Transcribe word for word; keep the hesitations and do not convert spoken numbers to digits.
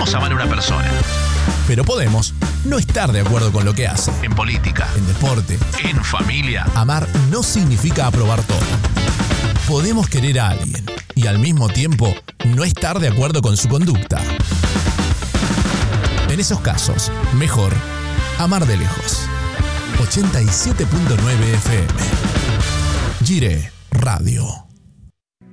Podemos amar a una persona. Pero podemos no estar de acuerdo con lo que hace. En política, En deporte, en familia. amar no significa aprobar todo. Podemos querer a alguien y al mismo tiempo no estar de acuerdo con su conducta. En esos casos, mejor amar de lejos. ochenta y siete punto nueve F M. Gire Radio.